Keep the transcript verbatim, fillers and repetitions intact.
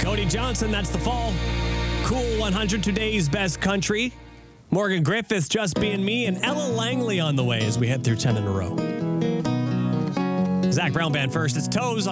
Cody Johnson, that's The Fall. Cool one hundred, today's best country. Morgan Griffiths, Just Being Me, and Ella Langley on the way as we head through ten in a row. Zach Brown Band first. It's Toes.